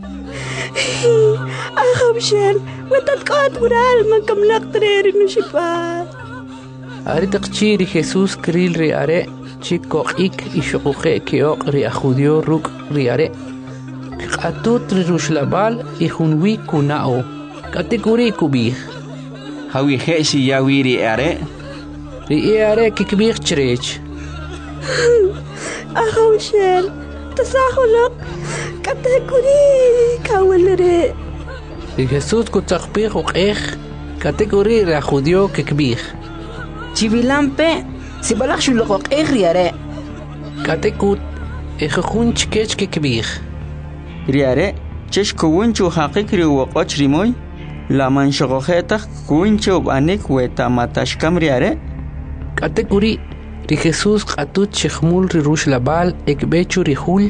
ahabshel watatqat ural makamlaq treri nushipa aritaqchi ri Jesús kril ri are chikoqik ishuqe keoq ri ajudio ruk ri are atut ri rushlabal ihunwi kunao kategori kubih hawi heshi yawiri are ri are kikbih chrech ahawshel tasahulaq kategori kawalre ri Jesús kutaqbih uqeh kategori ri ajudio kikbih chivilampe si balak shulok riare katekut ejun chkech kikbih riare chesh kuwunchu haqiq ri waqach rimoy la manshogojeta kuwunchu banik weta matashkam riare katekuri ri Jesús qatut chkhmul ri rushlabal ekbechu rihul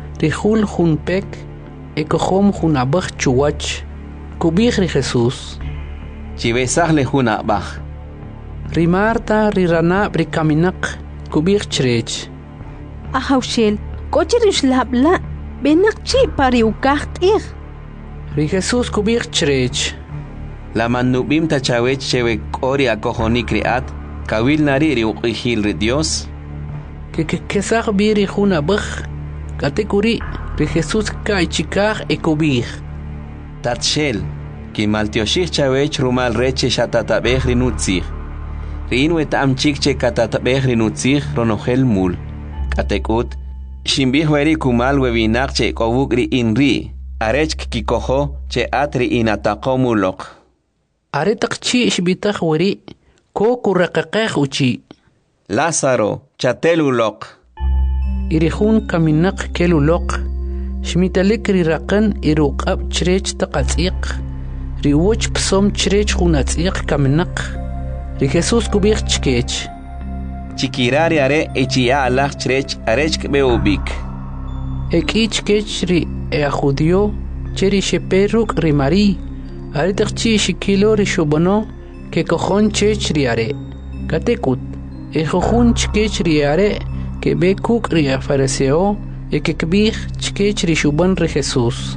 hunpek ekohom hunabach chuwach kubih ri Jesús chibesah le hunabach ri Marta ri rana ri kaminak kubir chrech ahawshel kochi rishlabla benakchi pari ukaqtir ri Jesús kubir chrech la manubim tachawech chewe qori akohoni kriat kawil nari ri uqihil ri Dios kesaq biri hunabach kategori ri Jesús kaichikar ekubir tatshel ki maltioshich chawech rumal reche shatatabeh ri nutzir Rin wetam chikche katatabeh rinutzih ronojel mul. Katekut, shimbih weri kumal webinak che kovukri inri. Arech kikoho che atri inatakomulok. Aretaqchi ishbitah weri ko kuraqaqeh uchi. Lázaro, chatelulok. Irihun kaminak kelulok. Shmitalik riraqan iruqab chrech taqatsiq. Riwoch psom chrech hunatsiq kaminak. Ri Jesús kubir chkech chikirari are echia alach chrech arech beubik ekich kech ri ajudio cheri sheperuk ri Mari aritaqchi shikilo ri shubono ke kojon chech ri are katekut ejojun chkech ri are ke bekuk ri fariseo ekekbih chkech ri shubon ri Jesús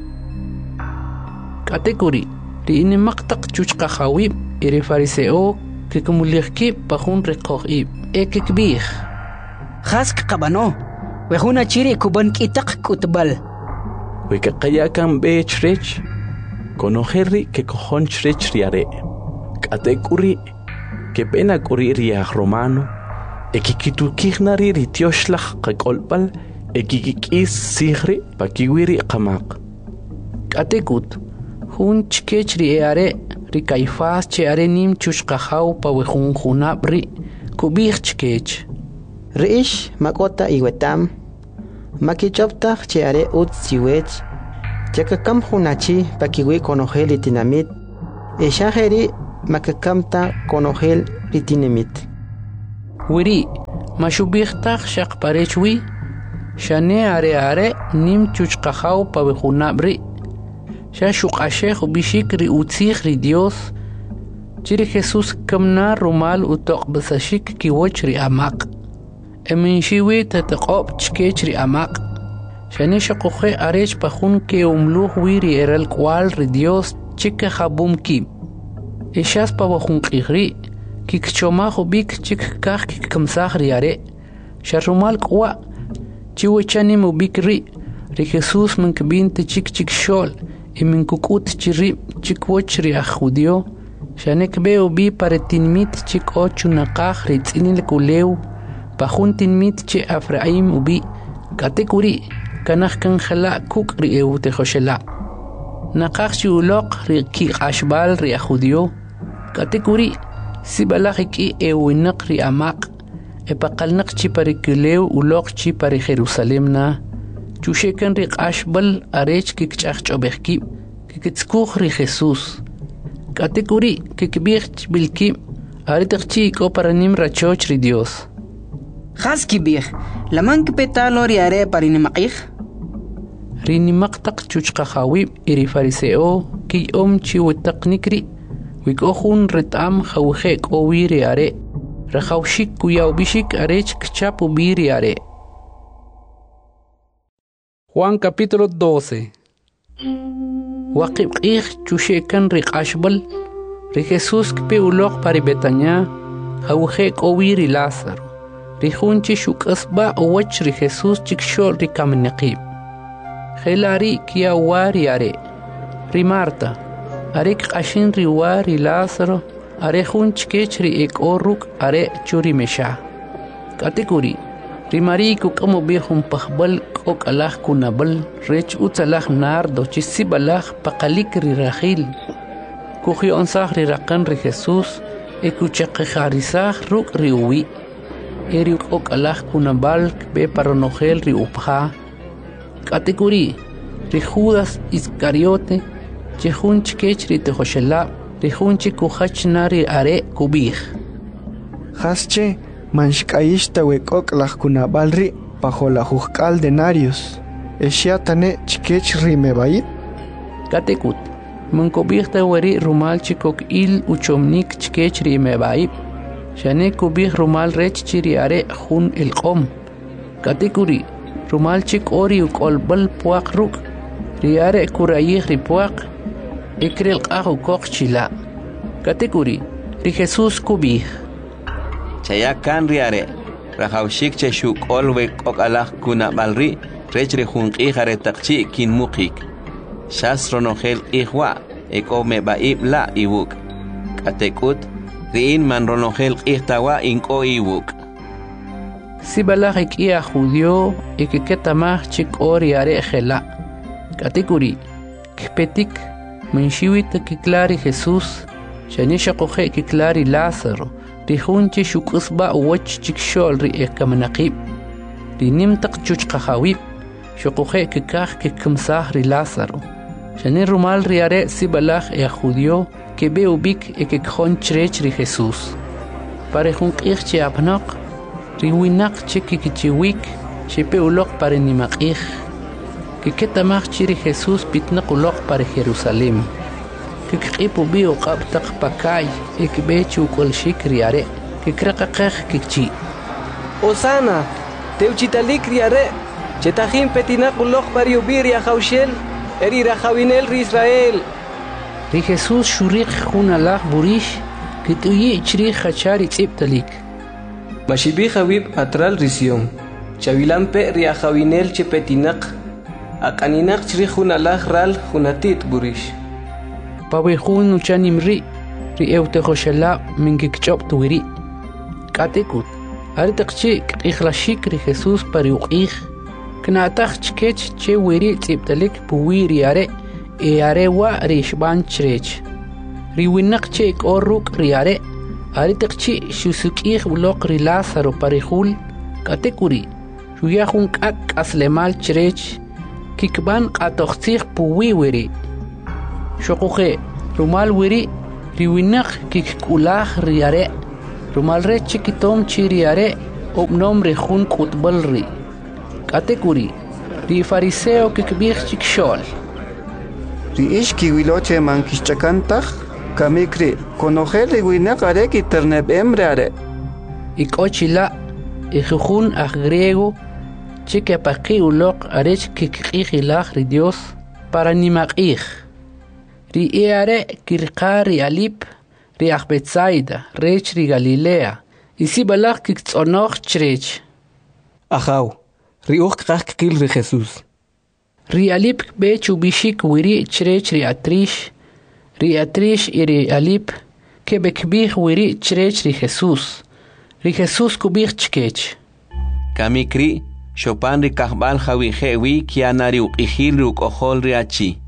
katekuri ri inimaqtaq chuchqajawib iri fariseo que como lirki pajun recoib ekekbih khask qabano wehuna chiri kuban kitaq kutbal wekaqaya kan be chrech konojerri que cojon chrech riare katekuri que pena kuri ria romano ekikitu kignari ritioshlah qakolbal ekikikis sigri pakiwiri qamaq katekut hun chkech ri are ri Caifás che are nim chushqajaw pa wejun junabri kubih chkech riish makota iwetam makichoptaj che are ut siwech chakakam hunachi pakiwi konogel itinamit. Eshaheri makakamta konogel itinamit. Wiri, mashubihtak shak parechwi, shane are nim chuchkahau pabehunabri. Shashuk asheh ubishik ri utzich ri Dios. Chiri Jesús kamna rumal utok basashik kiwoch ri amak. Eminchiwi tataqob chkech ri amak. Shane shakuche arech pahun ke umluh wiri eral kwal ri Dios chike habum ki. Eshas pabahun kihri. Kikchoma hubik chik kah kikkamsah ri are. Sharumal kwa. Chiwe chanim ubik ri. Ri Jesús mankbinte chik shol. Min kukut chiri chikwoch ri ajudio. Shanek beo bi paretinmit chik ochu nakah ri tzinil kuleu. Pahuntinmit che Afraim ubi. Katekuri. Kanach kanjala kuk ri eute joshela. Nakah chi ulok ri ki ashbal ri ajudio. Katekuri. Sibalaki ewinak ri amak. Epaqalnak chi parikuleu ulok chi pari Jerusalem na. Chushekan ri ashbal arech kikchach obehki. Kikitskuch ri Jesús. Katekuri kikbich bilki. Aritakchi ko paranim rachoch ri Dios. Haski bih. Laman kipetalo ri are parinimakih. Rinimaktak chuchkahawi iri fariseo ki chi witaknikri. Wikohun retam hawhek o wiri are. Rahawshik kuyaw bishik arech kchapu biri are. Juan capítulo 12. Waqib chushekan ri ashbal. Ri Jesús kpe ulok pari Betania. Hawhek o wiri Lázaro. Ri hunchi shukasba o wach ri Jesús chikshol ri kamnaqib. Helari kia wari are. Ri Marta. Arek ashin ri wari Lázaro. Are hunch kech ri ek oruk are churi mesha. Katekuri. Ri mariku kamo bihum pahbal kok alah kunabal. Rech utsalah nardo chisibalah pakalik ri rahil. Kuhi onsah ri rakan ri Jesús. Ekuchakharisah ruk ri uwi. Eri kok alah kunabal be paronogel ri upha. Katekuri. Ri Judas Iscariote. Chehunch kech ri tejoshela. Rihunchi kuhach nari are kubih. Hasche manshkaishta wekok la kunabalri bajo la juzcal denarios. Eshiatane chikech rimebaid. Katekut. Mankobihta weri rumal chikok il uchomnik chikech rimebaid. Shane kubih rumal rech chiri are hun el qom. Katekuri. Rumal chik ori ukolbal puak ruk. Riare kurayih ripuak. Ikril qahu kokchila. Katekuri. Ri Jesús kubih. Chayakan riare. Rahawshik cheshuk olwe kok alah kuna balri. Rech rihunqi hare takchi kin mukik. Shas ronogel ihwa. Eko me baib la iwuk. Katekut. Riin man ronogel ihtawa inko iwuk. Sibalahik ia judio. Ikeketamah chik ori are jela. Katekuri. Kpetik. Menshiwita kiklari Jesús, shanisha kohe kiklari Lázaro, rihunchi shukusba uwach chikshol ri ekamanaqib, rinimtak chuchkahawib, shukohe kikah kikamsah ri Lázaro, shani rumal riare sibalach judio, kebe ubik ekekjon chrech ri Jesús. Parejunk ich apnaq, riwinak chikikichiwik, shepe ulok pare nimakih. Kiketamach chiri Jesús pitnak ulok para Jerusalem. Kikipu bio qabtak pakay ikbechu kol shikriare. Kikrakakh kikchi. Osana, teuchitalik riare. Chetahim petinak ulok para yubir ya khawshel. Eri rahawinel ri Israel. Ri Jesús shurik hunalach burish. Kituyi chiri khachari tsiptalik. Mashibi khawib atral risiom. Chavilampe ri ahawinel chepetinak. Akaninak chirihun alah ral hunatit burish. Pawehun uchanimri. Ri eutejoshala mingikchop tuwiri. Katekut. Aritakchi ikhlashik ri Jesús pariuqih. Knatach chkech che wiri tsiptalik puwiri are. E are wa rishban chrech. Ri winak che ik orruk ri are. Aritakchi shusukih ulok ri Lázaro parihul. Katekuri. Shuyahun kak aslemal chrech. kikban qatoqtiq puwi wiri shoquqe rumal wiri riwinaq kikkulaj riare rumal re chikitom chiriare obnom rejun kutbalri katekuri ri fariseo kikbih chikshol ri ishki wiloche mankishchakantaj kamikri konojel riwinaq are kiterneb emreare ikochila ijujun aj griego chikapaqi uloq arech kikqijilaj ri Dios para nimaqij ri eare kirqari alip ri aj Betsaida rech ri Galilea isi balaq kiktzonoj chrech ajaw ri uj qaj qil ri Jesús ri alip be chubishik wiri chrech ri atrish y ri alip que bekbih wiri chrech ri Jesús kubih chkech kamikri Chopin ri kahbal jawijewi kianari uqijil ri uqojol ri achi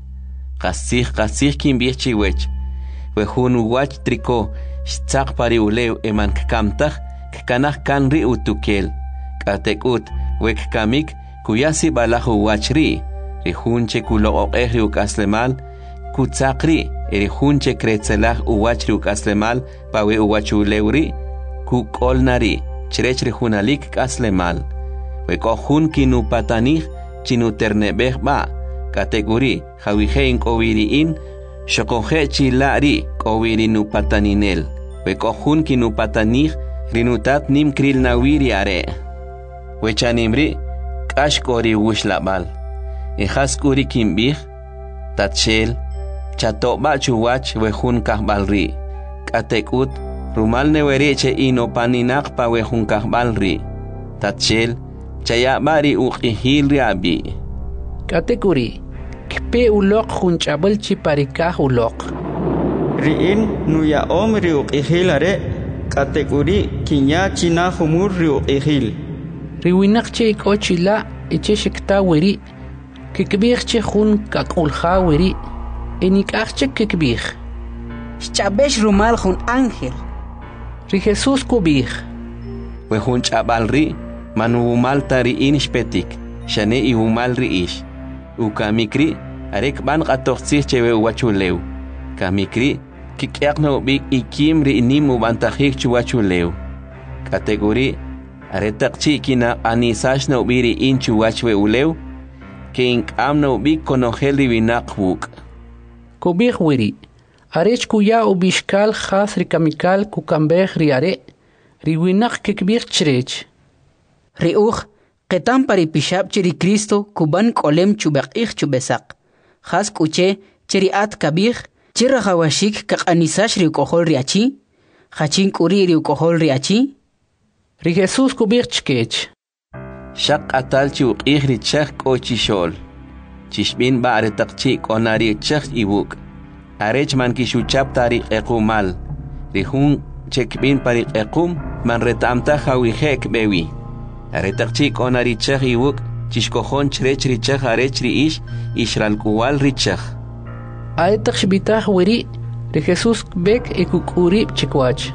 qasij kinbih chiwech wejun uwach triko xtzaq pari ulew eman kkamtaj kkanaj kan ri utukel k'atek'ut wekkamik kuyasi balaj uwach ri jun che kuloq'oq'ej ri uk'aslemal kutzaq ri jun che kretzelaj uwach ri uk'aslemal pawi uwach ulew ri kuk'olna ri chrech ri junalik k'aslemal wek'ojun kinupatanij chinuterneb'ej b'a kategori jawije ink'owiri'in xoqoje chila' ri k'owiri nupataninel wek'ojun kinupatanij rinutat nim kril nawi ri are wechanim ri k'ax k'ori wuxlab'al ijas k'uri kinb'ij tatxel chato'b'a chuwach wejun kajb'al ri k'atek'ut rumal neweri che inopaninaq pa wejun kajb'al ri tatxel chayab'a ri uq'ijil ri ab'i katekuri kpe uloq junch'ab'al chi parikaj uloq ri'in nuya'om ri uq'ijil are katekuri kinya china jumur ri uq'ijil riwinaq che ik'ochila iche shikta wiri kikbij che jun kak'ulja wiri enik'aj che kikbij xch'abex rumal jun ángel ri Jesús kubij wejun ch'ab'al ri manuwumal ta ri'in xpetik xane iwumal ri'ix ukamikri arek ban qatoqtzij chewe uwachulew kamikri kik'eq nob'ik ikim ri'nim ubantajik chuwachulew kategori aretaqchi kina anisax nob'i ri'in chuwachwe ulew que ink'am nob'ik konojel riwinaq wuk' kubij wiri arech kuya ubixkal jas rikamikal kukambej riare riwinaq kikbij chrech ri uj qetam pari pixab chiri Cristo kuban k'olem chubaq'ij chubesaq jas k'uche chiri at kabij chira jawashik kaq'anisax ri uk'ojol ri achi jachin k'uri ri uk'ojol ri achi ri Jesús kubij chkech xaq atal chi uq'ij ri chej k'o chixol chixb'in b'a aretaqchi k'ona ri chej iwuk' arech man kixuchab ta ri q'equmal ri jun chekb'in pa ri q'equm man reta'amtaj jawije kb'ewi aretaqchi k'ona ri chej iwuk' chixkojon chrech ri chej arech ri ixralk'uwal ri chej aetaq xbitaj wiri ri Jesús bek ikuk'urib chikwach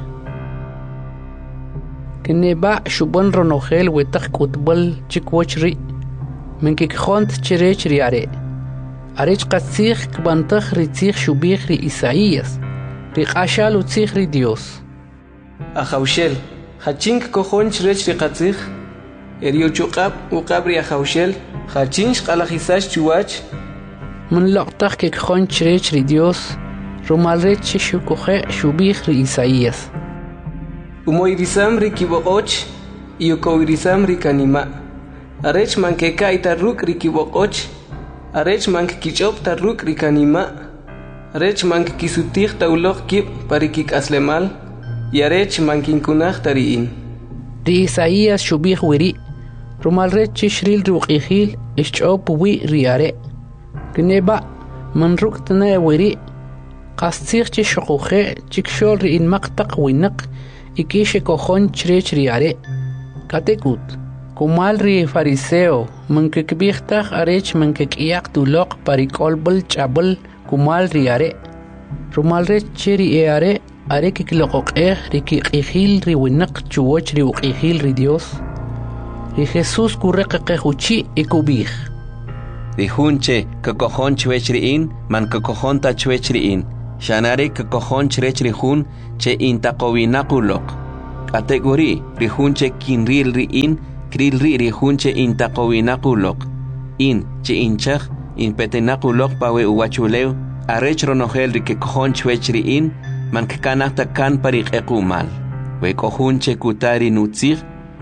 kineba xub'an ronojel wetaq k'utb'al chikwoch ri minkikjont chrech ri are arech qatzij kb'antaj ri tzij xub'ij ri Isaías ri q'axal utzij ri Dios ajawxel jachin kkojon chrech ri qatzij eriochuqab uqab ri ajawxel jachin xq'alajisax chuwach minloqtaj kikjon chrech ri Dios rumal rech xukoje xub'ij ri Isaías umoirisam ri kiboq'och y ukowirisam ri kanima arech mankeka'y ta ruk' ri kiboq'och arech mankikich'ob ta ruk' ri kanima arech mankikisutij ta uloq kib' pa ri kik'aslemal y arech mankinkunaj ta ri'in ri Isaías xub'ij wiri rumal rech xril ri uq'ijil ixch'ob wi ri are kineba man ruk'tne wiri qastzij chi xoquje chikxol ri inmaq taq winaq ikixe kojon chrech ri are katekut kumal ri fariseo mankikbijtaj arech mankik'iyaq tuloq parik'olb'al ch'ab'al kumal ri are rumal rech che ri are kikloq'oq'ej ri kiq'ijil ri winaq chuwoch ri uq'ijil ri Dios ri Jesús kureqeqej uchi' ikub'ij Rihunche kakohon chwechriin man kakohon ta chwechriin. Shanare kakohon chrechrihun che intaqowinakulok. Kategori rihunche kinril riin kril rihunche intaqowinakulok. In che inchach in petenakulok pawe uwachuleu arech ronogel rikekohon chwechriin man kakanata kan parik ekumal. Wekohunche kutari nutzir.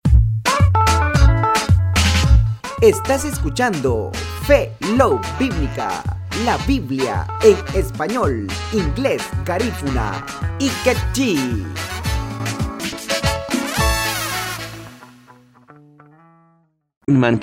Estás escuchando Fe Love Bíblica, la Biblia en español, inglés, garífuna y quechí. Man